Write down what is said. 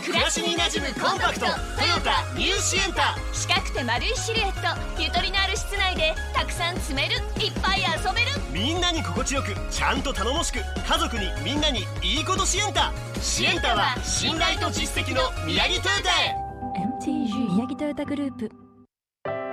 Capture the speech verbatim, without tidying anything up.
暮らしに馴染むコンパクトトヨタニューシエンタ。 四角くて丸いシルエット、ゆとりのある室内でたくさん積める、いっぱい遊べる。 みんなに心地よく、ちゃんと頼もしく、家族にみんなにいいことシエンタ。シエンタは信頼と実績の宮城トヨタへ。 エムティージー 宮城トヨタグループ。